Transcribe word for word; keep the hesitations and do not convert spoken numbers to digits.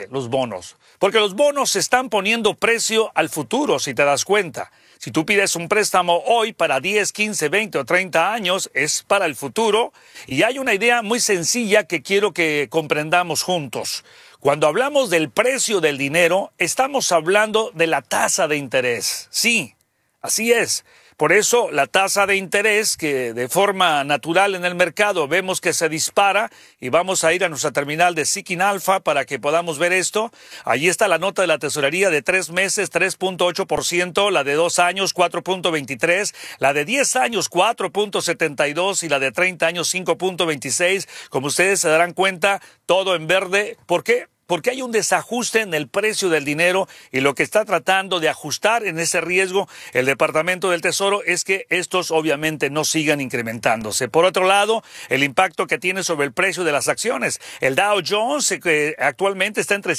qué? Los bonos. Porque los bonos están poniendo precio al futuro, si te das cuenta. Si tú pides un préstamo hoy para diez, quince, veinte o treinta años, es para el futuro. Y hay una idea muy sencilla que quiero que comprendamos juntos. Cuando hablamos del precio del dinero, estamos hablando de la tasa de interés. Sí, así es. Por eso la tasa de interés, que de forma natural en el mercado vemos que se dispara, y vamos a ir a nuestra terminal de Seeking Alpha para que podamos ver esto. Allí está la nota de la tesorería de tres meses, tres punto ocho por ciento, la de dos años, cuatro punto veintitrés, la de diez años, cuatro punto setenta y dos y la de treinta años, cinco punto veintiséis. Como ustedes se darán cuenta, todo en verde. ¿Por qué? Porque hay un desajuste en el precio del dinero y lo que está tratando de ajustar en ese riesgo el Departamento del Tesoro es que estos obviamente no sigan incrementándose. Por otro lado, el impacto que tiene sobre el precio de las acciones. El Dow Jones, que actualmente está entre